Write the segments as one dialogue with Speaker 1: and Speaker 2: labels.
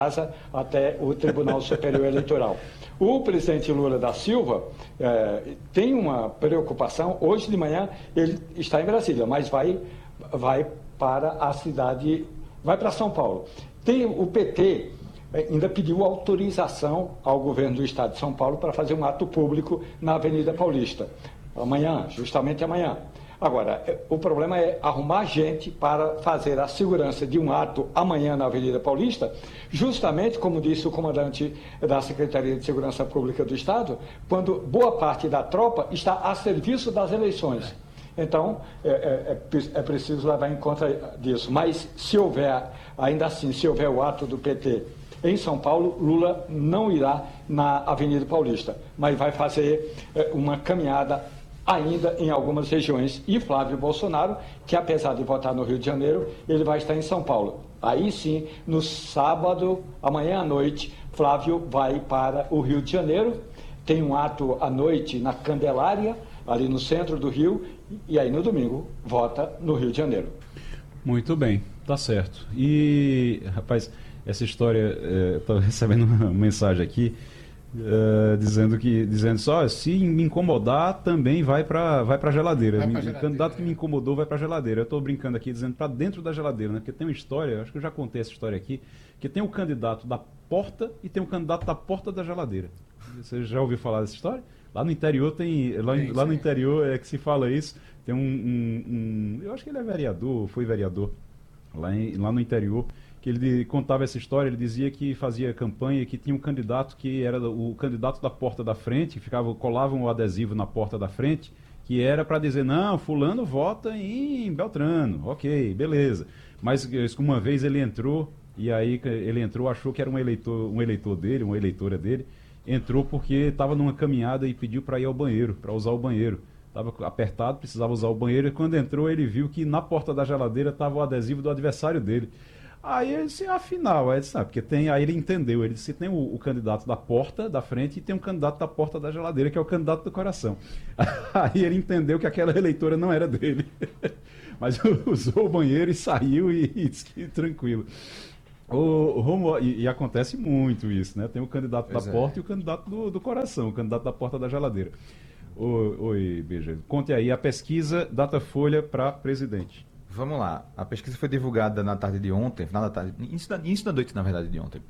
Speaker 1: casa até o Tribunal Superior Eleitoral. O presidente Lula da Silva tem uma preocupação. Hoje de manhã ele está em Brasília, mas vai para a cidade, vai para São Paulo. O PT ainda pediu autorização ao governo do estado de São Paulo para fazer um ato público na Avenida Paulista. Amanhã, justamente amanhã. Agora, o problema é arrumar gente para fazer a segurança de um ato amanhã na Avenida Paulista, justamente, como disse o comandante da Secretaria de Segurança Pública do Estado, quando boa parte da tropa está a serviço das eleições. Então, é preciso levar em conta disso. Mas, se houver, ainda assim, se houver o ato do PT em São Paulo, Lula não irá na Avenida Paulista, mas vai fazer uma caminhada ainda em algumas regiões. E Flávio Bolsonaro, que apesar de votar no Rio de Janeiro, ele vai estar em São Paulo. Aí sim, no sábado, amanhã à noite, Flávio vai para o Rio de Janeiro, tem um ato à noite na Candelária, ali no centro do Rio, e aí no domingo vota no Rio de Janeiro.
Speaker 2: Muito bem, tá certo. E, rapaz, essa história, eu estou recebendo uma mensagem aqui, dizendo só, se me incomodar, também vai para a geladeira. O candidato que me incomodou vai para a geladeira. Eu estou brincando aqui, dizendo para dentro da geladeira, né? Porque tem uma história, acho que eu já contei essa história aqui, que tem um candidato da porta e tem um candidato da porta da geladeira. Você já ouviu falar dessa história? Lá no interior lá no interior é que se fala isso. Tem eu acho que ele é vereador, foi vereador lá no interior, que ele contava essa história. Ele dizia que fazia campanha, que tinha um candidato que era o candidato da porta da frente, que colavam o adesivo na porta da frente, que era para dizer, não, fulano vota em Beltrano, ok, beleza. Mas uma vez ele entrou, e aí ele entrou, achou que era um eleitor dele, uma eleitora dele, entrou porque estava numa caminhada e pediu para ir ao banheiro, para usar o banheiro. Estava apertado, precisava usar o banheiro, e quando entrou ele viu que na porta da geladeira estava o adesivo do adversário dele. Aí ele disse, afinal, porque aí ele entendeu, ele disse, tem o candidato da porta da frente e tem um candidato da porta da geladeira, que é o candidato do coração. Aí ele entendeu que aquela eleitora não era dele. Mas usou o banheiro e saiu e disse que tranquilo. E acontece muito isso, né? Tem o candidato da porta e o candidato do coração, o candidato da porta da geladeira. Oi, Beija. Conte aí a pesquisa Datafolha para presidente.
Speaker 3: Vamos lá. A pesquisa foi divulgada na tarde de ontem, final da tarde, início da noite, na verdade, de ontem.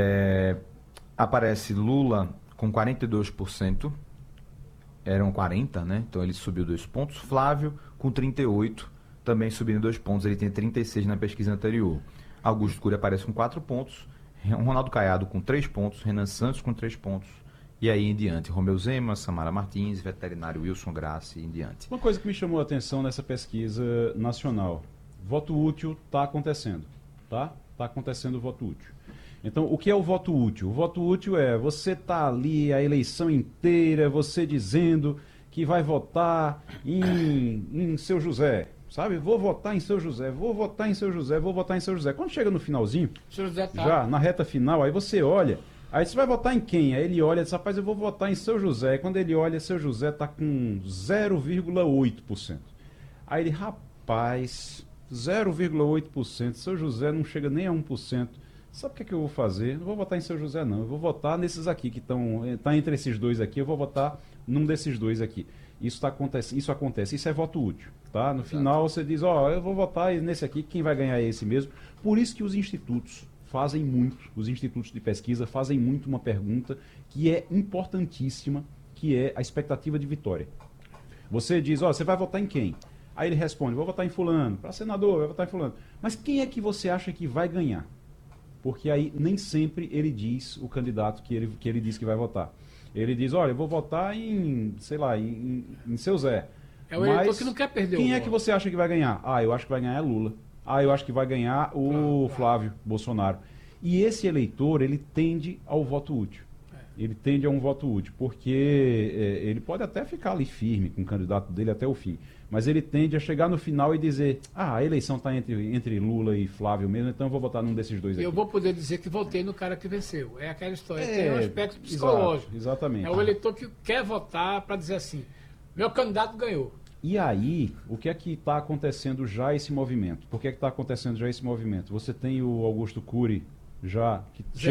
Speaker 3: Aparece Lula com 42%, eram 40%, né? Então ele subiu 2 pontos. Flávio com 38%, também subindo 2 pontos, ele tem 36% na pesquisa anterior. Augusto Cury aparece com 4 pontos, Ronaldo Caiado com 3 pontos, Renan Santos com 3 pontos, e aí em diante, Romeu Zema, Samara Martins, veterinário Wilson Graça e em diante.
Speaker 2: Uma coisa que me chamou a atenção nessa pesquisa nacional, voto útil está acontecendo, tá? Está acontecendo o voto útil. Então, o que é o voto útil? O voto útil é você tá ali a eleição inteira, você dizendo que vai votar em Seu José, sabe? Vou votar em Seu José, vou votar em Seu José, vou votar em Seu José. Quando chega no finalzinho,
Speaker 4: Seu José tá.
Speaker 2: Já na reta final, aí você olha, aí você vai votar em quem? Aí ele olha e diz, rapaz, eu vou votar em Seu José. E quando ele olha, Seu José está com 0,8%. Aí ele, rapaz, 0,8%, Seu José não chega nem a 1%. Sabe o que eu vou fazer? Não vou votar em Seu José, não. Eu vou votar nesses aqui, que tá entre esses dois aqui, eu vou votar num desses dois aqui. Isso acontece, isso é voto útil, tá? No final você diz, eu vou votar nesse aqui, quem vai ganhar é esse mesmo. Por isso que os institutos fazem muito, os institutos de pesquisa fazem muito uma pergunta que é importantíssima, que é a expectativa de vitória. Você diz, você vai votar em quem? Aí ele responde, vou votar em fulano, para senador, vai votar em fulano. Mas quem é que você acha que vai ganhar? Porque aí nem sempre ele diz o candidato que ele diz que vai votar. Ele diz, eu vou votar em, sei lá, em Seu Zé.
Speaker 4: É o eleitor que não quer perder
Speaker 2: quem é que você acha que vai ganhar? Eu acho que vai ganhar Lula. Eu acho que vai ganhar o Flávio Bolsonaro. E esse eleitor, ele tende ao voto útil. Ele tende a um voto útil, porque ele pode até ficar ali firme com o candidato dele até o fim, mas ele tende a chegar no final e dizer, a eleição está entre Lula e Flávio mesmo, então eu vou votar num desses dois aqui.
Speaker 4: Eu vou poder dizer que votei no cara que venceu. É aquela história, tem um aspecto psicológico.
Speaker 2: Exatamente.
Speaker 4: É o eleitor que quer votar para dizer assim, meu candidato ganhou.
Speaker 2: E aí, o que é que está acontecendo já esse movimento? Por que é que está acontecendo já esse movimento? Você tem o Augusto Cury Já. Que